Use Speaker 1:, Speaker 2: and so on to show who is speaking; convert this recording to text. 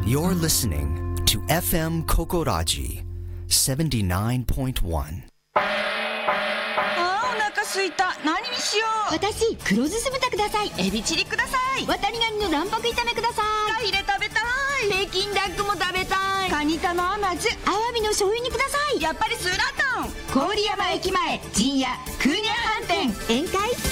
Speaker 1: You're listening to FM Kokoraji 79.1.
Speaker 2: お腹すいた。何にしよう。
Speaker 3: 私、黒酢酢豚ください。
Speaker 2: エビチリください。
Speaker 3: ワタリガニの卵白炒めください。
Speaker 2: フカヒレ食べたい。
Speaker 3: 北京ダックも食べたい。
Speaker 2: カニカマ甘酢。
Speaker 3: アワビの醤油煮ください。
Speaker 2: やっぱりスーラータン。
Speaker 3: 郡山駅前陣屋クーニャ飯店宴会